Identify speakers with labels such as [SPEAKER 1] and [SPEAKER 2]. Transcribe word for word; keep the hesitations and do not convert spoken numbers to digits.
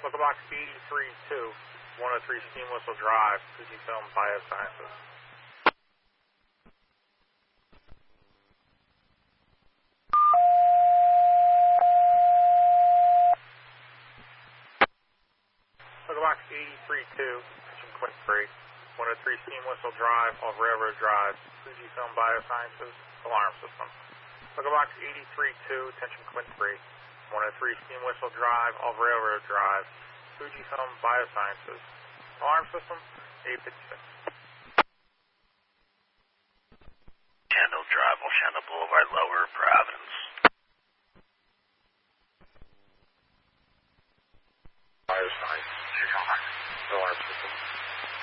[SPEAKER 1] Local box eighty-three two, one oh three Steam Whistle Drive, Fujifilm Biosciences. Local box eighty-three two, attention Quint three, one oh three Steam Whistle Drive, off Railroad Drive, Fujifilm Biosciences, alarm system. Local box eighty-three two, attention Quint three, one oh three Steam Whistle Drive, off Railroad Drive, Fujifilm Biosciences, alarm system, eight fifty-six.